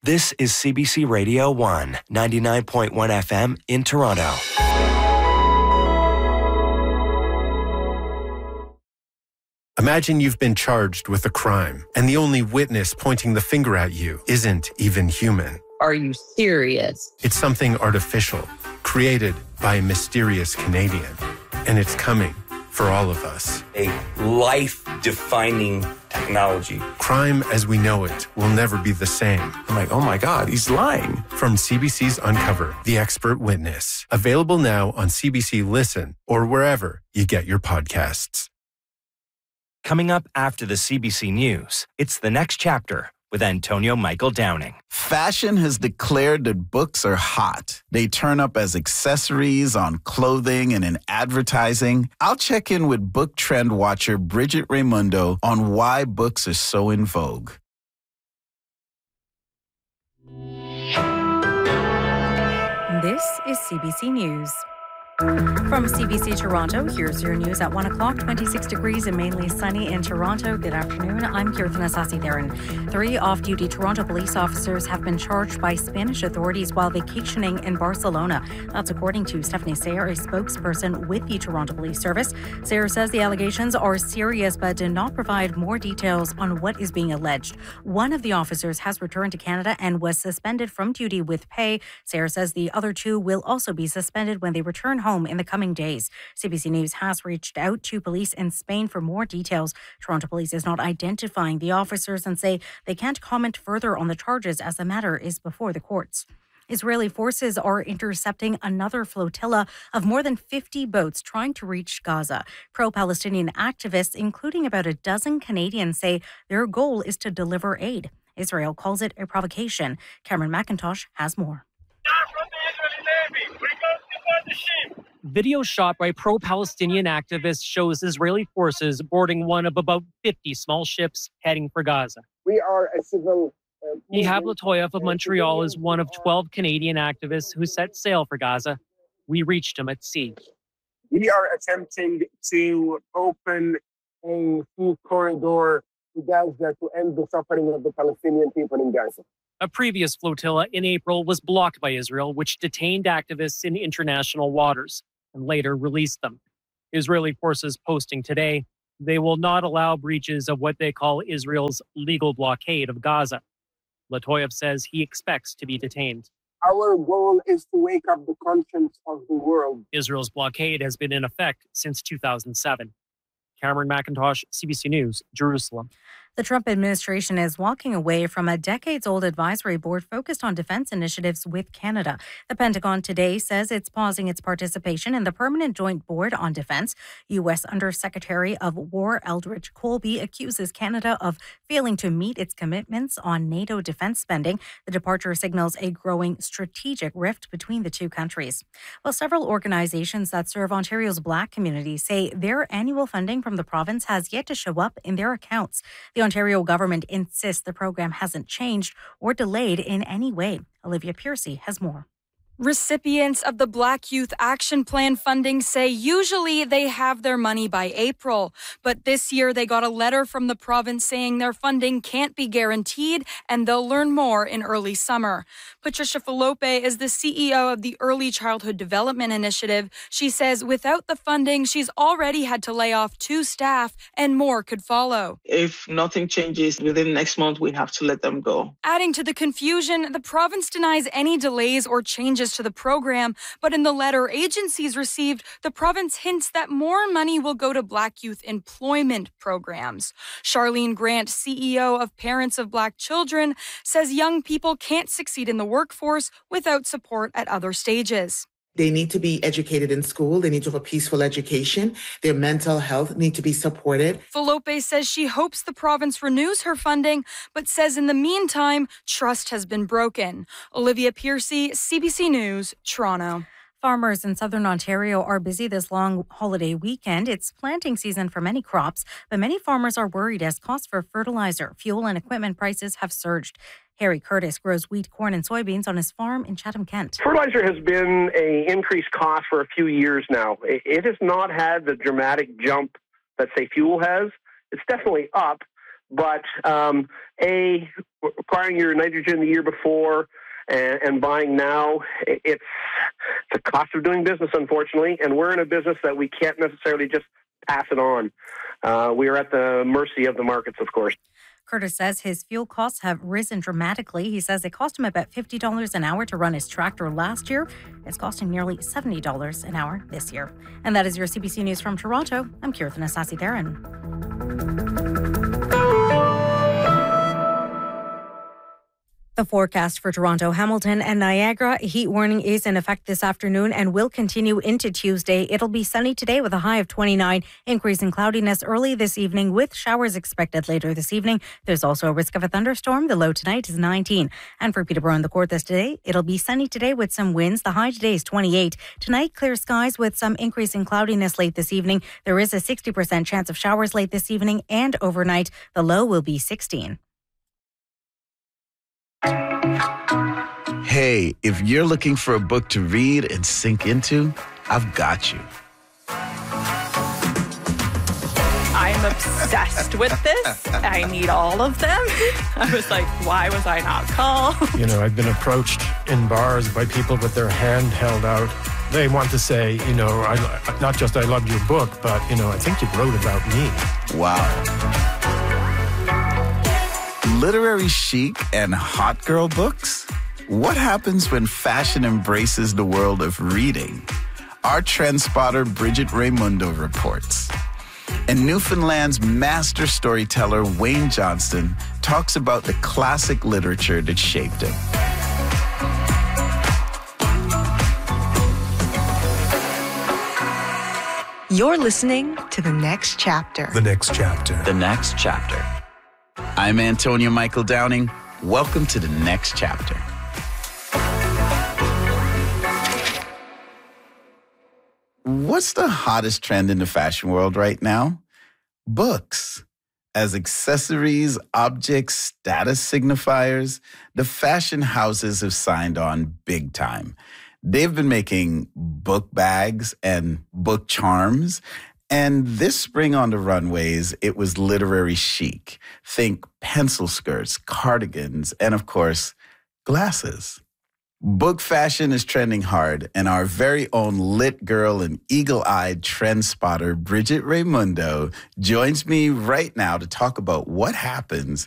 This is CBC Radio 1, 99.1 FM in Toronto. Imagine you've been charged with a crime, and the only witness pointing the finger at you isn't even human. Are you serious? It's something artificial, created by a mysterious Canadian. And it's coming for all of us. A life-defining technology. Crime as we know it will never be the same. I'm like, oh my God, he's lying. From CBC's Uncover, The Expert Witness. Available now on CBC Listen or wherever you get your podcasts. Coming up after the CBC News, it's The Next Chapter with Antonio Michael Downing. Fashion has declared that books are hot. They turn up as accessories on clothing and in advertising. I'll check in with book trend watcher Bridget Raimundo on why books are so in vogue. This is CBC News. From CBC Toronto, here's your news at 1 o'clock, 26 degrees and mainly sunny in Toronto. Good afternoon. I'm Kirthana Sasi-Theron. 3 off-duty Toronto police officers have been charged by Spanish authorities while vacationing in Barcelona. That's according to Stephanie Sayre, a spokesperson with the Toronto Police Service. Sayre says the allegations are serious but did not provide more details on what is being alleged. One of the officers has returned to Canada and was suspended from duty with pay. Sayre says the other 2 will also be suspended when they return home in the coming days. CBC News has reached out to police in Spain for more details. Toronto Police is not identifying the officers and say they can't comment further on the charges as the matter is before the courts. Israeli forces are intercepting another flotilla of more than 50 boats trying to reach Gaza. Pro-Palestinian activists, including about a dozen Canadians, say their goal is to deliver aid. Israel calls it a provocation. Cameron McIntosh has more. Video shot by pro-Palestinian activists shows Israeli forces boarding one of about 50 small ships heading for Gaza. We are a civil... Ihab Latoyev of Montreal is one of 12 Canadian activists who set sail for Gaza. We reached him at sea. We are attempting to open a food corridor to Gaza to end the suffering of the Palestinian people in Gaza. A previous flotilla in April was blocked by Israel, which detained activists in international waters and later released them. Israeli forces posting today, they will not allow breaches of what they call Israel's legal blockade of Gaza. Latoyev says he expects to be detained. Our goal is to wake up the conscience of the world. Israel's blockade has been in effect since 2007. Cameron McIntosh, CBC News, Jerusalem. The Trump administration is walking away from a decades-old advisory board focused on defense initiatives with Canada. The Pentagon today says it's pausing its participation in the Permanent Joint Board on Defense. U.S. Undersecretary of War Eldridge Colby accuses Canada of failing to meet its commitments on NATO defense spending. The departure signals a growing strategic rift between the two countries. Well, several organizations that serve Ontario's Black community say their annual funding from the province has yet to show up in their accounts. The Ontario government insists the program hasn't changed or delayed in any way. Olivia Piercy has more. Recipients of the Black Youth Action Plan funding say usually they have their money by April, but this year they got a letter from the province saying their funding can't be guaranteed and they'll learn more in early summer. Patricia Falope is the CEO of the Early Childhood Development Initiative. She says without the funding, she's already had to lay off 2 staff and more could follow. If nothing changes within next month, we have to let them go. Adding to the confusion, the province denies any delays or changes to the program, but in the letter agencies received, the province hints that more money will go to Black youth employment programs. Charlene Grant, CEO of Parents of Black Children, says young people can't succeed in the workforce without support at other stages. They need to be educated in school. They need to have a peaceful education. Their mental health need to be supported. Falope says she hopes the province renews her funding, but says in the meantime, trust has been broken. Olivia Piercy, CBC News, Toronto. Farmers in southern Ontario are busy this long holiday weekend. It's planting season for many crops, but many farmers are worried as costs for fertilizer, fuel, and equipment prices have surged. Harry Curtis grows wheat, corn, and soybeans on his farm in Chatham, Kent. Fertilizer has been an increased cost for a few years now. It has not had the dramatic jump that, say, fuel has. It's definitely up, but acquiring your nitrogen the year before and buying now, it's the cost of doing business, unfortunately. And we're in a business that we can't necessarily just pass it on. We are at the mercy of the markets, of course. Curtis says his fuel costs have risen dramatically. He says it cost him about $50 an hour to run his tractor last year. It's costing nearly $70 an hour this year. And that is your CBC News from Toronto. I'm Kirtan Asasi-Theron. The forecast for Toronto, Hamilton and Niagara, a heat warning is in effect this afternoon and will continue into Tuesday. It'll be sunny today with a high of 29, increasing cloudiness early this evening with showers expected later this evening. There's also a risk of a thunderstorm. The low tonight is 19. And for Peterborough and the Kawarthas today, it'll be sunny today with some winds. The high today is 28. Tonight, clear skies with some increasing cloudiness late this evening. There is a 60% chance of showers late this evening and overnight. The low will be 16. Hey, if you're looking for a book to read and sink into, I've got you. I'm obsessed with this. I need all of them. I was like, why was I not called? You know, I've been approached in bars by people with their hand held out. They want to say, you know, not just I loved your book, but, you know, I think you wrote about me. Wow. Literary chic and hot girl books? What happens when fashion embraces the world of reading? Our trend spotter Bridget Raimundo reports. And Newfoundland's master storyteller Wayne Johnston talks about the classic literature that shaped him. You're listening to The Next Chapter. The Next Chapter. The Next Chapter. I'm Antonio Michael Downing. Welcome to The Next Chapter. What's the hottest trend in the fashion world right now? Books. As accessories, objects, status signifiers, the fashion houses have signed on big time. They've been making book bags and book charms. And this spring on the runways, it was literary chic. Think pencil skirts, cardigans, and of course, glasses. Book fashion is trending hard, and our very own lit girl and eagle-eyed trend spotter, Bridget Raimundo, joins me right now to talk about what happens